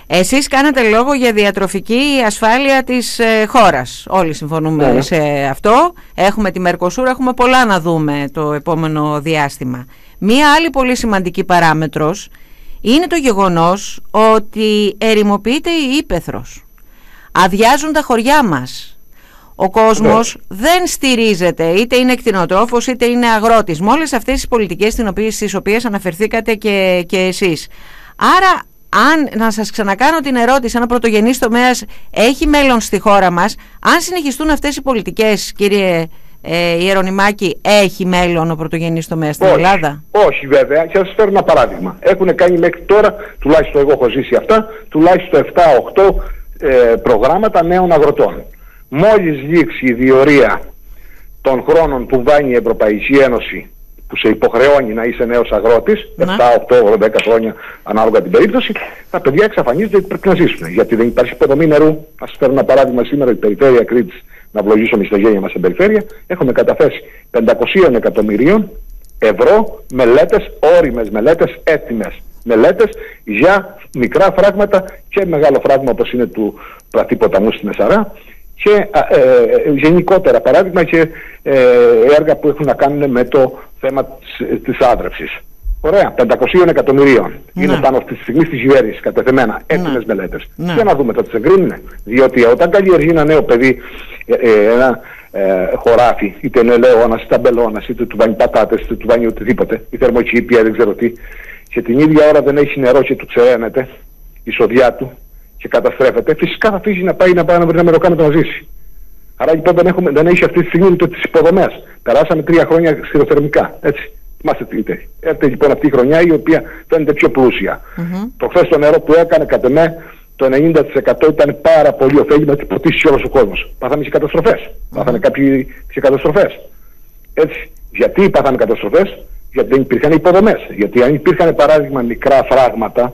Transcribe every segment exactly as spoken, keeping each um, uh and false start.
Εσείς κάνατε λόγο για διατροφική ασφάλεια της ε, χώρας. Όλοι συμφωνούμε ναι. σε αυτό. Έχουμε τη Μερκοσούρ, έχουμε πολλά να δούμε το επόμενο διάστημα. Μία άλλη πολύ σημαντική παράμετρος είναι το γεγονός ότι ερημοποιείται η ύπαιθρος. Αδειάζουν τα χωριά μας. Ο κόσμος ναι. δεν στηρίζεται, είτε είναι κτηνοτρόφος είτε είναι αγρότης, με όλες αυτές τις πολιτικές στις οποίες αναφερθήκατε και, και εσείς. Άρα, αν να σας ξανακάνω την ερώτηση, αν ο πρωτογενής τομέας έχει μέλλον στη χώρα μας, αν συνεχιστούν αυτές οι πολιτικές, κύριε ε, Ιερονυμάκη, έχει μέλλον ο πρωτογενής τομέας στην όχι, Ελλάδα? Όχι βέβαια, και θα σας φέρω ένα παράδειγμα. Έχουν κάνει μέχρι τώρα, τουλάχιστον εγώ έχω ζήσει αυτά, τουλάχιστον επτά οκτώ ε, προγράμματα νέων αγροτών. Μόλις λήξει η διορία των χρόνων που βάνει η Ευρωπαϊκή Ένωση, που σε υποχρεώνει να είσαι νέος αγρότης, επτά, οκτώ, δέκα χρόνια ανάλογα την περίπτωση, τα παιδιά εξαφανίζονται και πρέπει να ζήσουν. Γιατί δεν υπάρχει υποδομή νερού. Ας φέρω ένα παράδειγμα σήμερα, η περιφέρεια Κρήτης, να ευλογήσω με σταγένεια μας στην περιφέρεια, έχουμε καταθέσει πεντακόσια εκατομμυρίων ευρώ μελέτες, όριμες μελέτες, έτοιμες μελέτες για μικρά φράγματα και μεγάλο φράγμα όπως είναι του Πλατή Ποταμού στη Μεσαρά, και ε, ε, γενικότερα παράδειγμα και ε, έργα που έχουν να κάνουν με το θέμα της, της άδρευσης. Ωραία, πεντακόσια εκατομμυρίων ναι. είναι πάνω αυτή τη στιγμή στη κυβέρνηση κατεθεμένα, έτοιμες ναι. μελέτες. Ναι. Για να δούμε, θα τις εγκρίνουν. Διότι όταν καλλιεργεί ένα νέο παιδί ε, ε, ένα ε, χωράφι, είτε είναι ελαιώνας, είτε αμπελώνας, είτε του βάνει πατάτες, είτε του βάνει οτιδήποτε, η θερμοκήπια, δεν ξέρω τι, και την ίδια ώρα δεν έχει νερό και του ξεραίνεται η σοδιά του και καταστρέφεται, φυσικά θα αφήσει να πάει να πάει να βρει ένα μεροκάματο να ζήσει. Άρα λοιπόν δεν, έχουμε, δεν έχει αυτή τη στιγμή ούτε τις υποδομές. Περάσαμε τρία χρόνια σιδηροθερμικά. Έτσι. Θυμάστε τι είτε. Έρχεται λοιπόν αυτή η χρονιά η οποία φαίνεται πιο πλούσια. Mm-hmm. Προχθές το νερό που έκανε κατ' εμέ το ενενήντα τοις εκατό ήταν πάρα πολύ ωφέλιμο να ποτίσει όλος ο κόσμος. Πάθαμε και καταστροφές. Mm-hmm. Πάθανε κάποιοι και καταστροφές. Έτσι. Γιατί πάθανε καταστροφές? Γιατί δεν υπήρχαν υποδομές. Γιατί αν υπήρχαν παράδειγμα μικρά φράγματα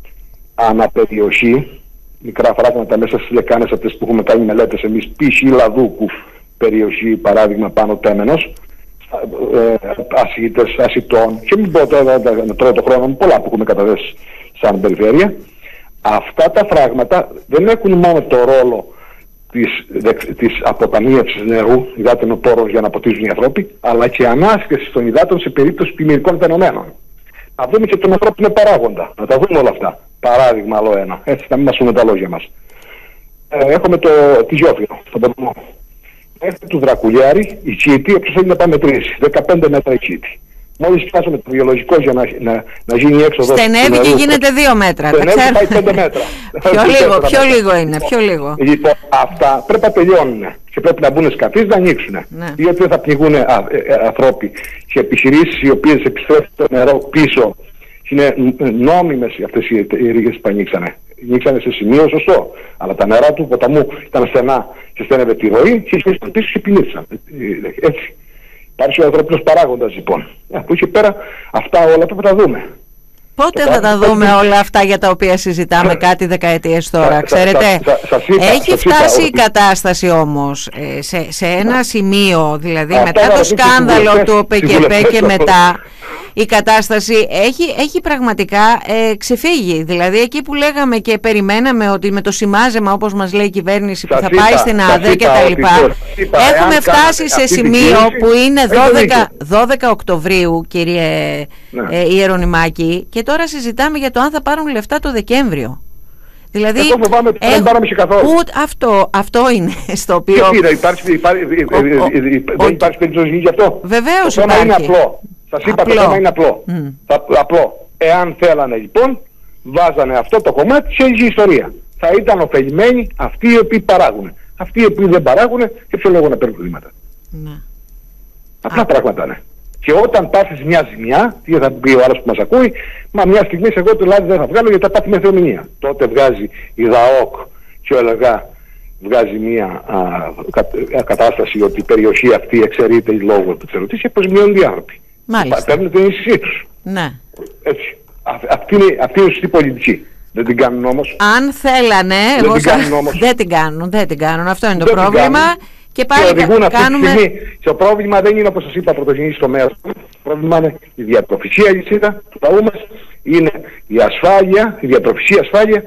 αναπεριοχή, μικρά φράγματα μέσα στις λεκάνες αυτές που έχουμε κάνει μελέτες εμείς, π.χ. Λαδούκου περιοχή, παράδειγμα πάνω Τέμενος, ε, ασίτες, ασιτών, και μην πω τώρα να τρώω το χρόνο μου, πολλά που έχουμε καταδέσει σαν περιφέρεια. Αυτά τα φράγματα δεν έχουν μόνο το ρόλο της, της αποταμίευσης νερού υδάτινων πόρων για να ποτίζουν οι ανθρώποι, αλλά και ανάσχεση των υδάτων σε περίπτωση πλημμυρικών φαινομένων. Να δούμε και τον ανθρώπινο παράγοντα, να τα δούμε όλα αυτά. Παράδειγμα άλλο ένα, έτσι να μην μας πούμε τα λόγια μας. Ε, έχουμε το, τη Γιώφυρο, στον Περμό. Έχουμε του Δρακουλιάρη, η Κίτη, όποιος θέλει να πάει μετρήσει, δεκαπέντε μέτρα η Κίτη. Μόλις φτάσουμε το βιολογικό για να, να, να γίνει έξοδο. Στενεύει και γίνεται δύο μέτρα. Στενεύει πάει πέντε μέτρα. πιο λίγο, πιο λίγο είναι, πιο λίγο. Λοιπόν, αυτά πρέπει να τελειώνουν και πρέπει να μπουν σκαφείς να ανοίξουν. Ναι. Ή ότι θα πνιγούν α, ε, ε, ανθρώποι και επιχειρήσεις οι οποίες επιστρέφουν το νερό πίσω. Είναι νόμιμες αυτές οι ρήγες που ανοίξανε. Ανοίξανε σε σημείο σωστό. Αλλά τα νερά του ποταμού ήταν στενά και στένευε τη ροή και ήρθαν πίσω και πινήρισαν. Έτσι. Υπάρχει ο ανθρώπινος παράγοντας λοιπόν. Από εκεί πέρα αυτά όλα πρέπει να τα δούμε. Πότε θα τα δούμε όλα αυτά για τα οποία συζητάμε κάτι δεκαετίες τώρα, ξέρετε. Έχει φτάσει η κατάσταση όμως σε, σε ένα σημείο, δηλαδή μετά το σκάνδαλο του ΟΠΕΚΕΠΕ και μετά, η κατάσταση έχει, έχει πραγματικά ε, ξεφύγει. Δηλαδή εκεί που λέγαμε και περιμέναμε ότι με το σημάζεμα, όπως μας λέει η κυβέρνηση, που θα πάει στην ΑΔΕ και τα λοιπά, έχουμε φτάσει σε σημείο που είναι δώδεκα Οκτωβρίου, κύριε ε, Ιερονυμάκη, και τώρα συζητάμε για το αν θα πάρουν λεφτά το Δεκέμβριο. Δηλαδή, εγώ φοβάμαι ότι δεν πάραμε και καθόλου. Ούτε αυτό, αυτό είναι στο οποίο... Και πήρα, υπάρχει, υπάρχει, δεν υπάρχει περίπτωση γι' αυτό. Βεβαίως το θέμα υπάρχει. Είναι απλό. Σας είπα απλό. Το θέμα είναι απλό. Mm. Θα, απλό. Εάν θέλανε λοιπόν, βάζανε αυτό το κομμάτι σε η ιστορία. Θα ήταν ωφελημένοι αυτοί οι οποίοι παράγουν. Αυτοί οι οποίοι δεν παράγουν, και ποιο λόγο να παίρνουν χρήματα. Mm. Απλά πράγματα είναι. Και όταν πάθεις μια ζημιά, τι θα πει ο άλλος που μας ακούει, μα μια στιγμή εγώ το λάδι δεν θα βγάλω γιατί θα πάθει μια θεομηνία. Τότε βγάζει η ΔΑΟΚ και ο ΕΛΓΑ βγάζει μια α, κα, α, κατάσταση ότι η περιοχή αυτή εξαιρείται λόγω του ξερωτής και προσμειώνουν οι άνθρωποι. Μάλιστα. Παίρνουν την ενίσχυσή τους. Ναι. Έτσι. Α, αυτή, είναι, αυτή είναι η σωστή πολιτική. Δεν την κάνουν όμως. Αν θέλανε, δεν εγώ την σα... κάνουν όμως. Δεν την κάνουν, δεν την κάνουν. Αυτό είναι δεν το πρόβλημα. Και πάλι και οδηγούν αυτή κάνουμε... τη στιγμή. Και το πρόβλημα δεν είναι, όπως σας είπα, πρωτογενής τομέας. Το πρόβλημα είναι η διατροφική αλυσίδα του λαού μας, είναι η ασφάλεια, η διατροφική ασφάλεια